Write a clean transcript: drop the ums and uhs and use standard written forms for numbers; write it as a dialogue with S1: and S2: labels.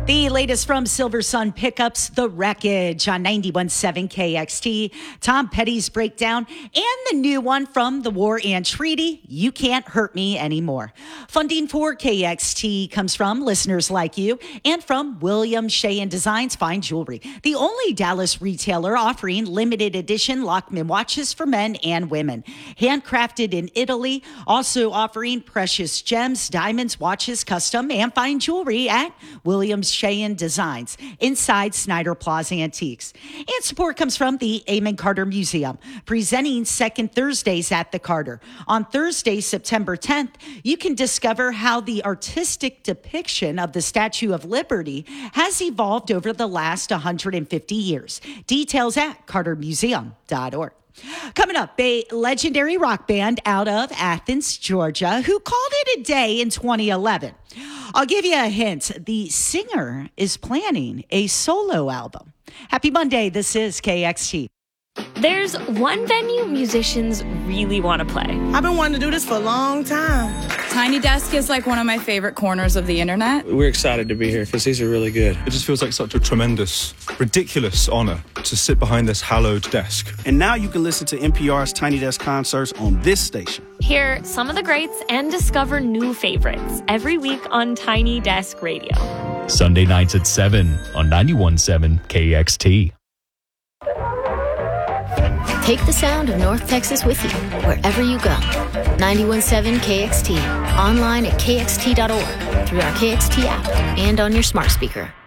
S1: The latest from Silver Sun Pickups, The Wreckage on 91.7 KXT, Tom Petty's Breakdown, and the new one from The War and Treaty, You Can't Hurt Me Anymore. Funding for KXT comes from listeners like you and from William Shea & Designs Fine Jewelry, the only Dallas retailer offering limited edition Lockman watches for men and women. Handcrafted in Italy, also offering precious gems, diamonds, watches, custom, and fine jewelry at Williams Shea & Designs inside Snyder Plaza Antiques. And support comes from the Amon Carter Museum, presenting second Thursdays at the Carter. On Thursday, September 10th, you can discover how the artistic depiction of the Statue of Liberty has evolved over the last 150 years. Details at cartermuseum.org. Coming up, a legendary rock band out of Athens, Georgia, who called it a day in 2011. I'll give you a hint. The singer is planning a solo album. Happy Monday. This is KXT.
S2: There's one venue musicians really want to play.
S3: I've been wanting to do this for a long time.
S4: Tiny Desk is like one of my favorite corners of the internet.
S5: We're excited to be here because these are really good.
S6: It just feels like such a tremendous, ridiculous honor to sit behind this hallowed desk.
S7: And now you can listen to NPR's Tiny Desk concerts on this station.
S2: Hear some of the greats and discover new favorites every week on Tiny Desk Radio.
S8: Sunday nights at 7 on 91.7 KXT.
S9: Take the sound of North Texas with you wherever you go. 91.7 KXT. Online at kxt.org, through our KXT app, and on your smart speaker.